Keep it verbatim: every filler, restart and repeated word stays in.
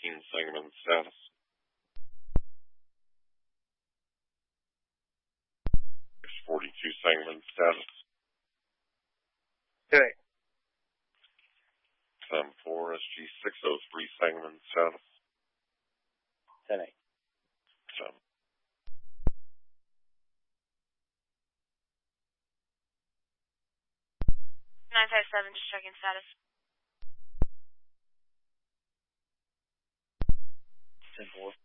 thirteen, Sangamon status. six forty-two, Sangamon status. Okay. ten four, S G six oh three, Sangamon status. ten eight. ten. nine five seven, just checking status. ten four.